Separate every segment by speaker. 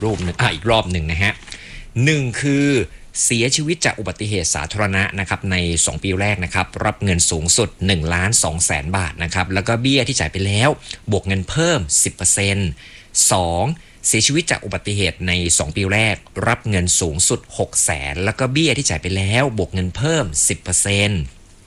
Speaker 1: รูปหนึ่งอีกรอบหนึ่งนะฮะหนึ่งคือเสียชีวิตจากอุบัติเหตุสาธารณะนะครับใน2ปีแรกนะครับรับเงินสูงสุด1,200,000 บาทนะครับแล้วก็เบี้ยที่จ่ายไปแล้วบวกเงินเพิ่ม 10% 2. เสียชีวิตจากอุบัติเหตุใน2ปีแรกรับเงินสูงสุด 600,000 แล้วก็เบี้ยที่จ่ายไปแล้วบวกเงินเพิ่ม 10%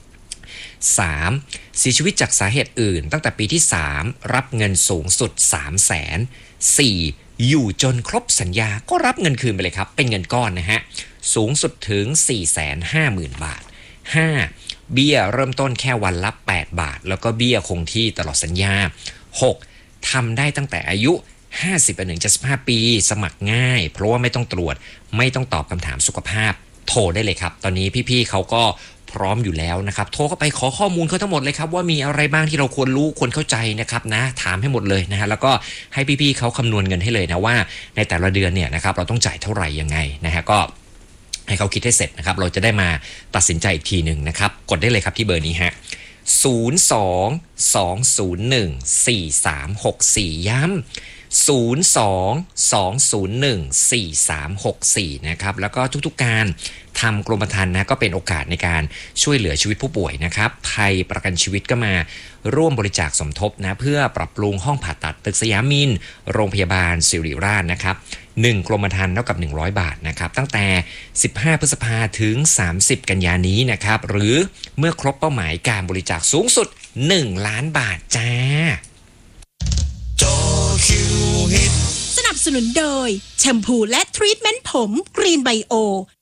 Speaker 1: 3. เสียชีวิตจากสาเหตุอื่นตั้งแต่ปีที่3รับเงินสูงสุด 300,000 4. อยู่จนครบสัญญาก็รับเงินคืนไปเลยครับเป็นเงินก้อนนะฮะสูงสุดถึง 450,000 บาท 5. เบี้ยเริ่มต้นแค่วันละ8 บาทแล้วก็เบี้ยคงที่ตลอดสัญญา 6. ทำได้ตั้งแต่อายุ50 ไปถึง75 ปีสมัครง่ายเพราะว่าไม่ต้องตรวจไม่ต้องตอบคำถามสุขภาพโทรได้เลยครับตอนนี้พี่ๆเขาก็พร้อมอยู่แล้วนะครับโทรเข้าไปขอข้อมูลเขาทั้งหมดเลยครับว่ามีอะไรบ้างที่เราควรรู้ควรเข้าใจนะครับนะถามให้หมดเลยนะฮะแล้วก็ให้พี่ๆเขาคำนวณเงินให้เลยนะว่าในแต่ละเดือนเนี่ยนะครับเราต้องจ่ายเท่าไหร่ยังไงนะฮะก็ให้เขาคิดให้เสร็จนะครับเราจะได้มาตัดสินใจอีกทีหนึ่งนะครับกดได้เลยครับที่เบอร์นี้ฮะ02-201-4364 ย้ำ02-201-4364 นะครับแล้วก็ทุกๆการทำกรมธรรม์นะก็เป็นโอกาสในการช่วยเหลือชีวิตผู้ป่วยนะครับไทยประกันชีวิตก็มาร่วมบริจาคสมทบนะเพื่อปรับปรุงห้องผ่าตัดตึกสยามินโรงพยาบาลศิริราชนะครับ1กรมธรรม์เท่ากับ100 บาทนะครับตั้งแต่15 พฤษภาถึง30 กันยายนนี้นะครับหรือเมื่อครบเป้าหมายการบริจาคสูงสุด1 ล้านบาทจ้า
Speaker 2: สนับสนุนโดยแชมพูและทรีทเมนต์ผมกรีนไบโอ